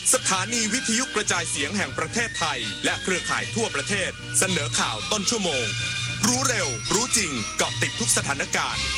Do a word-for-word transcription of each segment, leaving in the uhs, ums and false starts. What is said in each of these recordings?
สถานีวิทยุกระจายเสียงแห่งประเทศไทยและเครือข่ายทั่วประเทศเสนอข่าวต้นชั่วโมงรู้เร็วรู้จริงเกาะติดทุกสถานการณ์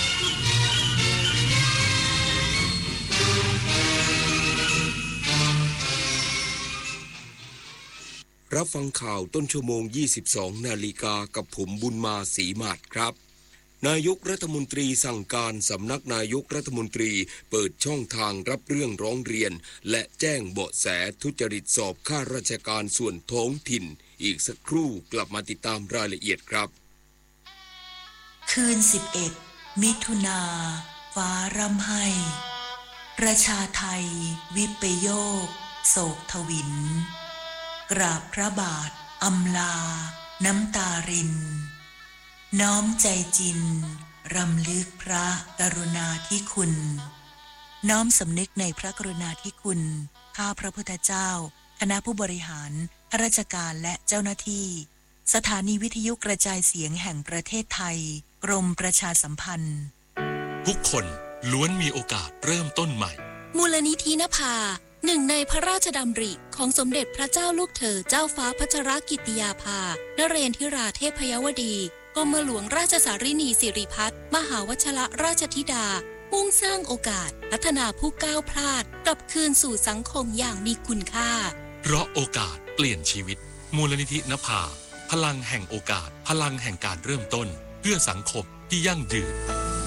รับฟังข่าวต้นชั่วโมงยี่สิบสองนาฬิกากับผมบุญมาศรีมาศครับนายกรัฐมนตรีสั่งการสำนักนายกรัฐมนตรีเปิดช่องทางรับเรื่องร้องเรียนและแจ้งเบาะแสทุจริตสอบข้าราชการส่วนท้องถิ่นอีกสักครู่กลับมาติดตามรายละเอียดครับคืนสิบเอ็ดมิถุนาฟ้าร่ำไห้ประชาไทยวิปโยคโศกทวินกราบพระบาทอำลาน้ำตารินน้อมใจจินรำลึกพระกรุณาธิคุณน้อมสำนึกในพระกรุณาธิคุณข้าพระพุทธเจ้าคณะผู้บริหารข้าราชการและเจ้าหน้าที่สถานีวิทยุกระจายเสียงแห่งประเทศไทยกรมประชาสัมพันธ์ทุกคนล้วนมีโอกาสเริ่มต้นใหม่มูลนิธินภาหนึ่งในพระราชดำริของสมเด็จพระเจ้าลูกเธอเจ้าฟ้าพัชรกิติยาภานเรนทิราเทพยวดีกรมหลวงราชสารินีสิริพัฒน์มหาวชรราชธิดามุ่งสร้างโอกาสพัฒนาผู้ก้าวพลาดกลับคืนสู่สังคมอย่างมีคุณค่าเพราะโอกาสเปลี่ยนชีวิตมูลนิธินภาพลังแห่งโอกาสพลังแห่งการเริ่มต้นเพื่อสังคมที่ยั่งยืน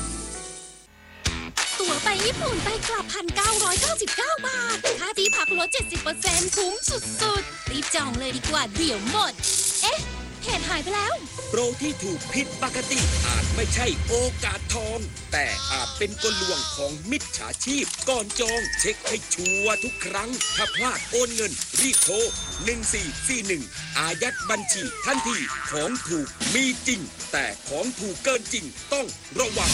ตั๋วไปญี่ปุ่นไปกลับ หนึ่งพันเก้าร้อยเก้าสิบเก้า บาทค่าที่พักลด เจ็ดสิบเปอร์เซ็นต์ คุ้มสุดๆรีบจองเลยดีกว่าเดี๋ยวหมดเอ๊ะเพจหายไปแล้วโปรที่ถูกผิดปกติอาจไม่ใช่โอกาสทองแต่อาจเป็นกลลวงของมิจฉาชีพก่อนจองเช็คให้ชัวร์ทุกครั้งถ้าพลาดโอนเงินรีบโทรหนึ่งสี่สี่หนึ่งอายัดบัญชีทันทีของถูกมีจริงแต่ของถูกเกินจริงต้องระวัง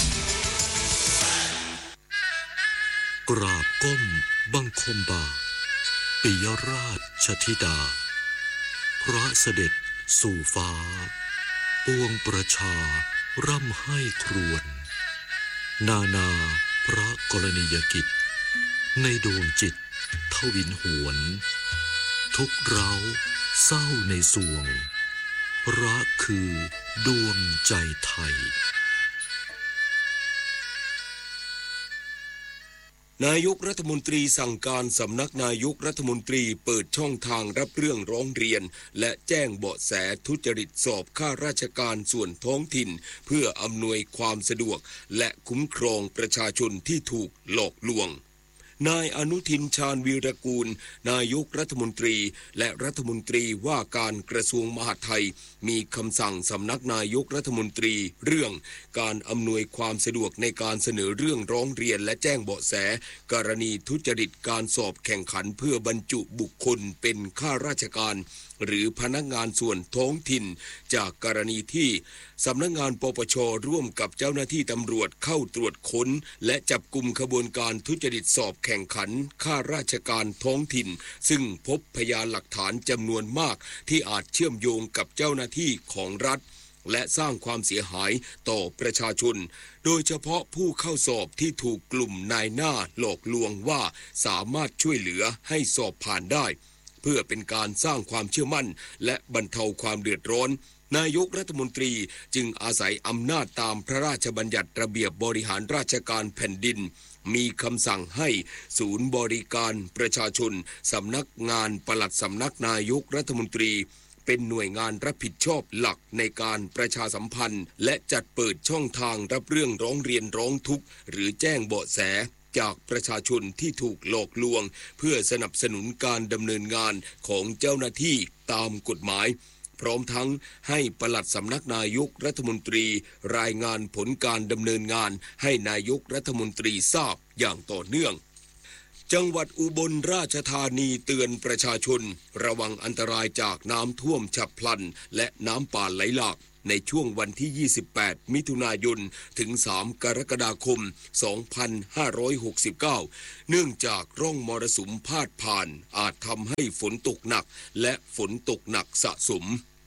กราบก้มบังคมบาทปิยราชธิดาพระเสด็จสู่ฟ้าปวงประชาร่ำไห้ครวญนานาพระกรณียกิจในดวงจิตทวินหวนทุกเราเศร้าในสวงรักคือดวงใจไทยนายกรัฐมนตรีสั่งการสำนักนายกรัฐมนตรีเปิดช่องทางรับเรื่องร้องเรียนและแจ้งเบาะแสทุจริตสอบข้าราชการส่วนท้องถิ่นเพื่ออำนวยความสะดวกและคุ้มครองประชาชนที่ถูกหลอกลวงนายอนุทินชาญวีรกูลนายกรัฐมนตรีและรัฐมนตรีว่าการกระทรวงมหาดไทยมีคำสั่งสำนักนายกรัฐมนตรีเรื่องการอำนวยความสะดวกในการเสนอเรื่องร้องเรียนและแจ้งเบาะแสกรณีทุจริตการสอบแข่งขันเพื่อบรรจุบุคคลเป็นข้าราชการหรือพนักงานส่วนท้องถิ่นจากกรณีที่สำนักงานปปช.ร่วมกับเจ้าหน้าที่ตำรวจเข้าตรวจค้นและจับกุมขบวนการทุจริตสอบแข่งขันข้าราชการท้องถิ่นซึ่งพบพยานหลักฐานจำนวนมากที่อาจเชื่อมโยงกับเจ้าหน้าที่ของรัฐและสร้างความเสียหายต่อประชาชนโดยเฉพาะผู้เข้าสอบที่ถูกกลุ่มนายหน้าหลอกลวงว่าสามารถช่วยเหลือให้สอบผ่านได้เพื่อเป็นการสร้างความเชื่อมั่นและบรรเทาความเดือดร้อนนายกรัฐมนตรีจึงอาศัยอำนาจตามพระราชบัญญัติระเบียบบริหารราชการแผ่นดินมีคำสั่งให้ศูนย์บริการประชาชนสำนักงานปลัดสำนักนายกรัฐมนตรีเป็นหน่วยงานรับผิดชอบหลักในการประชาสัมพันธ์และจัดเปิดช่องทางรับเรื่องร้องเรียนร้องทุกข์หรือแจ้งเบาะแสจากประชาชนที่ถูกหลอกลวงเพื่อสนับสนุนการดำเนินงานของเจ้าหน้าที่ตามกฎหมายพร้อมทั้งให้ปลัดสำนักนายกรัฐมนตรีรายงานผลการดำเนินงานให้นายกรัฐมนตรีทราบอย่างต่อเนื่องจังหวัดอุบลราชธานีเตือนประชาชนระวังอันตรายจากน้ำท่วมฉับพลันและน้ำป่าไหลหลากในช่วงวันที่ยี่สิบแปดมิถุนายนถึงสามกรกฎาคมสองพันห้าร้อยหกสิบเก้าเนื่องจากร่องมรสุมพาดผ่านอาจทำให้ฝนตกหนักและฝนตกหนักสะสม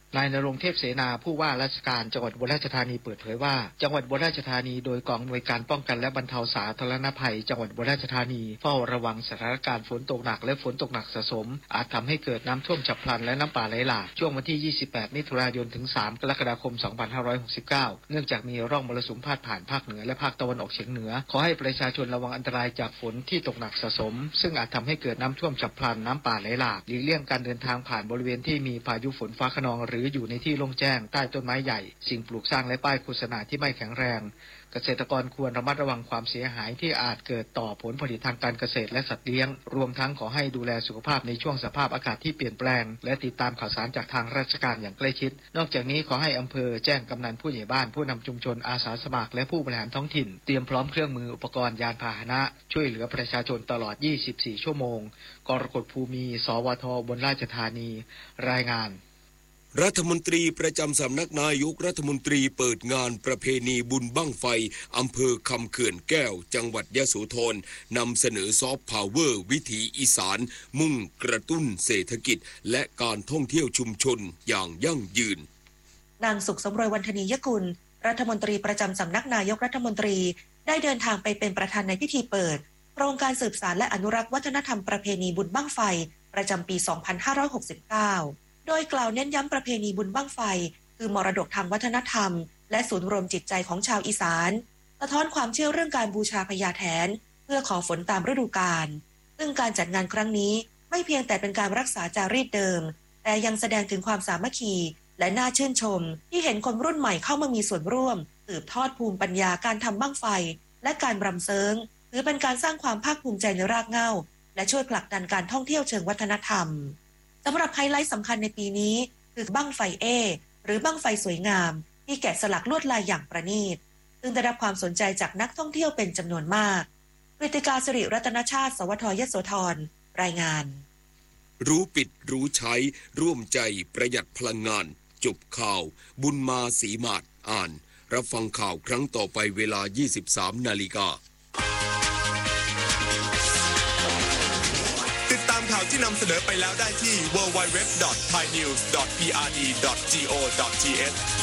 นายณรงค์เทพเสนาผู้ว่าราชการจังหวัดอุบลราชธานีเปิดเผยว่าจังหวัดอุบลราชธานีโดยกองอำนวยการป้องกันและบรรเทาสาธารณภัยจังหวัดอุบลราชธานีเฝ้าระวังสถานการณ์ฝนตกหนักและฝนตกหนักสะสมอาจทำให้เกิดน้ำท่วมฉับพลันและน้ำป่าไหลหลากช่วงวันที่ยี่สิบแปดมิถุนายนถึงสามกรกฎาคมสองพันห้าร้อยหกสิบเก้าเนื่องจากมีร่องมรสุมพาดผ่านภาคเหนือและภาคตะวันออกเฉียงเหนือขอให้ประชาชนระวังอันตรายจากฝนที่ตกหนักสะสมซึ่งอาจทำให้เกิดน้ำท่วมฉับพลันน้ำป่าไหลหลากหลีกเลี่ยงการเดินทางผ่านบริเวณที่มีพายุฝนฟ้าคะนองหรืออยู่ในที่โล่งแจ้งใต้ต้นไม้ใหญ่สิ่งปลูกสร้างและป้ายโฆษณาที่ไม่แข็งแรงเกษตรกรควรระมัดระวังความเสียหายที่อาจเกิดต่อผลผลิตทางการเกษตรและสัตว์เลี้ยงรวมทั้งขอให้ดูแลสุขภาพในช่วงสภาพอากาศที่เปลี่ยนแปลงและติดตามข่าวสารจากทางราชการอย่างใกล้ชิดนอกจากนี้ขอให้อำเภอแจ้งกำนันผู้ใหญ่บ้านผู้นำชุมชนอาสาสมัครและผู้บริหารท้องถิ่นเตรียมพร้อมเครื่องมืออุปกรณ์ยานพาหนะช่วยเหลือประชาชนตลอดยี่สิบสี่ชั่วโมงกรกฎภูมิ สวท อุบลราชธานีรายงานรัฐมนตรีประจำสำนักนายกรัฐมนตรีเปิดงานประเพณีบุญบั้งไฟอำเภอคำเขื่อนแก้วจังหวัดยโสธรนำเสนอซอฟต์พาวเวอร์วิถีอีสานมุ่งกระตุ้นเศรษฐกิจและการท่องเที่ยวชุมชนอย่างยั่งยืนนางสุขสมรวยวรรณนียกุลรัฐมนตรีประจำสำนักนายกรัฐมนตรีได้เดินทางไปเป็นประธานในพิธีเปิดโครงการสืบสานและอนุรักษ์วัฒนธรรมประเพณีบุญบั้งไฟประจำปีสองพันห้าร้อยหกสิบเก้าโดยกล่าวเน้นย้ำประเพณีบุญบั้งไฟคือมรดกทางวัฒนธรรมและศูนย์รวมจิตใจของชาวอีสานสะท้อนความเชื่อเรื่องการบูชาพญาแถนเพื่อขอฝนตามฤดูกาลซึ่งการจัดงานครั้งนี้ไม่เพียงแต่เป็นการรักษาจารีตเดิมแต่ยังแสดงถึงความสามัคคีและน่าชื่นชมที่เห็นคนรุ่นใหม่เข้ามามีส่วนร่วมสืบทอดภูมิปัญญาการทำบั้งไฟและการรำเซิงถือเป็นการสร้างความภาคภูมิใจในรากเหง้าและช่วยผลักดันการท่องเที่ยวเชิงวัฒนธรรมสำหรับไฮไลท์สำคัญในปีนี้คือบั้งไฟเอหรือบั้งไฟสวยงามที่แกะสลักลวดลายอย่างประณีตซึ่งได้รับความสนใจจากนักท่องเที่ยวเป็นจำนวนมากกฤติกาสิริรัตนชาติสวทยโสธรรายงานรู้ปิดรู้ใช้ร่วมใจประหยัดพลังงานจบข่าวบุญมาศรีมาศอ่านรับฟังข่าวครั้งต่อไปเวลา ยี่สิบสาม นาฬิกาติดตามข่าวที่นำเสนอไปแล้วได้ที่ ดับเบิลยู ดับเบิลยู ดับเบิลยู ดอท ไทยนิวส์ ดอท พี อาร์ ดี ดอท จี โอ ดอท ที เอช